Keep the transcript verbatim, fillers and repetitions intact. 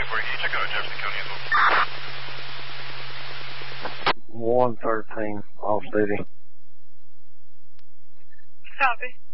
looking for you. Can you check out Jefferson County as well? one thirteen, off duty. Copy.